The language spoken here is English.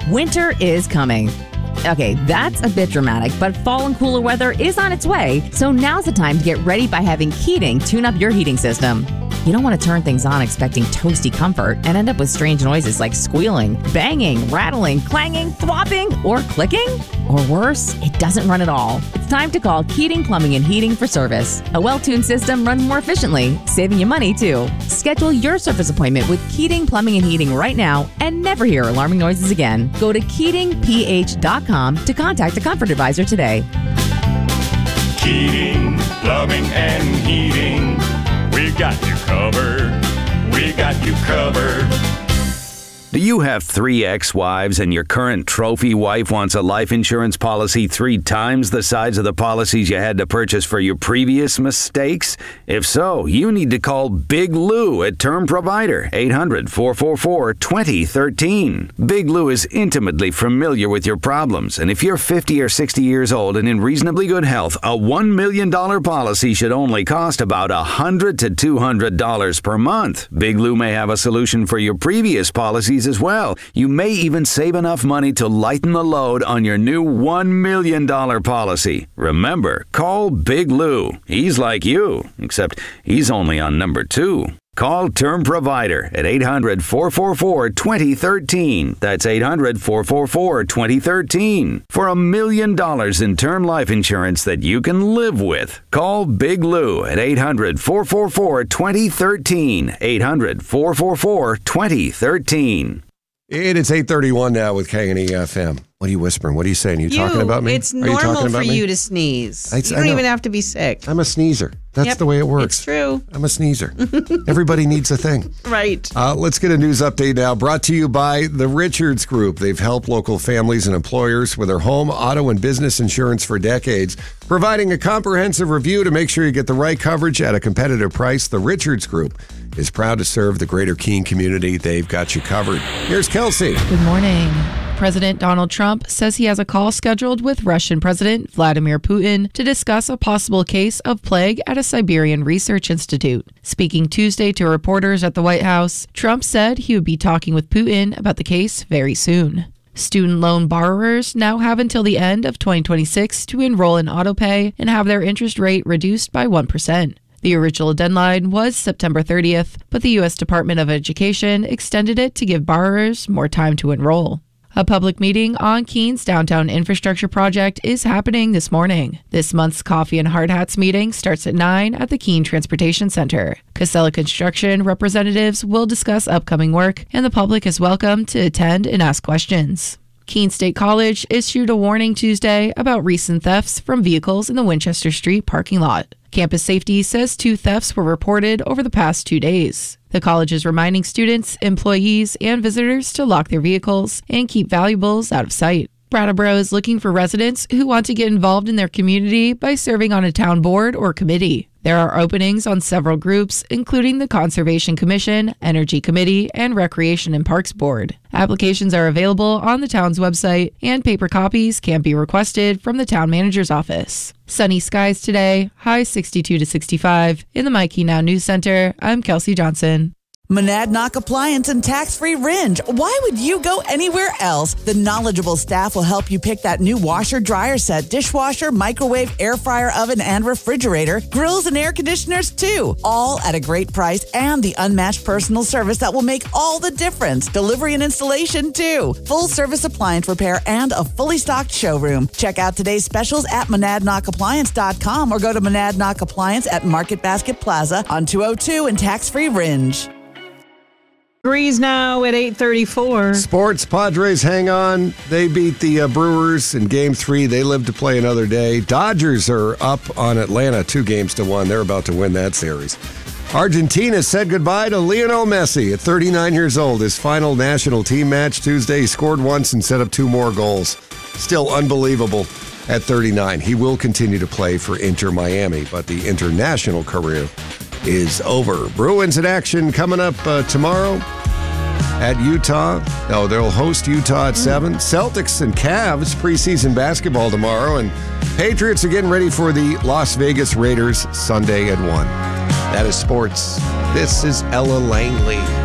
Winter is coming. Okay, that's a bit dramatic, but fall and cooler weather is on its way, so now's the time to get ready by having Keating tune up your heating system. You don't want to turn things on expecting toasty comfort and end up with strange noises like squealing, banging, rattling, clanging, thwopping, or clicking. Or worse, it doesn't run at all. It's time to call Keating Plumbing and Heating for service. A well-tuned system runs more efficiently, saving you money too. Schedule your service appointment with Keating Plumbing and Heating right now and never hear alarming noises again. Go to KeatingPH.com to contact a comfort advisor today. Keating Plumbing and Heating. We got you covered. We got you covered. Do you have 3 ex-wives and your current trophy wife wants a life insurance policy 3 times the size of the policies you had to purchase for your previous mistakes? If so, you need to call Big Lou at Term Provider, 800-444-2013. Big Lou is intimately familiar with your problems, and if you're 50 or 60 years old and in reasonably good health, a $1 million policy should only cost about $100 to $200 per month. Big Lou may have a solution for your previous policies as well. You may even save enough money to lighten the load on your new $1 million policy. Remember, call Big Lou. He's like you, except he's only on number 2. Call Term Provider at 800-444-2013. That's 800-444-2013. For $1 million in term life insurance that you can live with. Call Big Lou at 800-444-2013. 800-444-2013. It's 8:31 now with K&E FM. What are you whispering? What are you saying? Are you talking about me? It's normal for you to sneeze. You don't even have to be sick. I'm a sneezer. That's the way it works. It's true. I'm a sneezer. Everybody needs a thing. Right. Let's get a news update now, brought to you by the Richards Group. They've helped local families and employers with their home, auto, and business insurance for decades, providing a comprehensive review to make sure you get the right coverage at a competitive price. The Richards Group is proud to serve the greater Keene community. They've got you covered. Here's Kelsey. Good morning. President Donald Trump says he has a call scheduled with Russian President Vladimir Putin to discuss a possible case of plague at a Siberian research institute. Speaking Tuesday to reporters at the White House, Trump said he would be talking with Putin about the case very soon. Student loan borrowers now have until the end of 2026 to enroll in autopay and have their interest rate reduced by 1%. The original deadline was September 30th, but the U.S. Department of Education extended it to give borrowers more time to enroll. A public meeting on Keene's downtown infrastructure project is happening this morning. This month's Coffee and Hard Hats meeting starts at 9 at the Keene Transportation Center. Casella Construction representatives will discuss upcoming work, and the public is welcome to attend and ask questions. Keene State College issued a warning Tuesday about recent thefts from vehicles in the Winchester Street parking lot. Campus Safety says 2 thefts were reported over the past 2 days. The college is reminding students, employees, and visitors to lock their vehicles and keep valuables out of sight. Brattleboro is looking for residents who want to get involved in their community by serving on a town board or committee. There are openings on several groups, including the Conservation Commission, Energy Committee, and Recreation and Parks Board. Applications are available on the town's website, and paper copies can be requested from the town manager's office. Sunny skies today, high 62 to 65. In the Mikey Now News Center, I'm Kelsey Johnson. Monadnock Appliance and Tax-Free Ringe. Why would you go anywhere else? The knowledgeable staff will help you pick that new washer, dryer set, dishwasher, microwave, air fryer, oven, and refrigerator, grills and air conditioners too. All at a great price and the unmatched personal service that will make all the difference. Delivery and installation too. Full service appliance repair and a fully stocked showroom. Check out today's specials at monadnockappliance.com or go to Monadnock Appliance at Market Basket Plaza on 202 and Tax-Free Ringe. Degrees now at 8:34. Sports, Padres hang on. They beat the Brewers in Game 3. They live to play another day. Dodgers are up on Atlanta 2-1. They're about to win that series. Argentina said goodbye to Lionel Messi at 39 years old. His final national team match Tuesday. He scored once and set up 2 more goals. Still unbelievable at 39. He will continue to play for Inter Miami, but the international career is over. Bruins in action coming up tomorrow at Utah. No, they'll host Utah at 7. Celtics and Cavs preseason basketball tomorrow, and Patriots are getting ready for the Las Vegas Raiders Sunday at 1. That is sports. This is Ella Langley.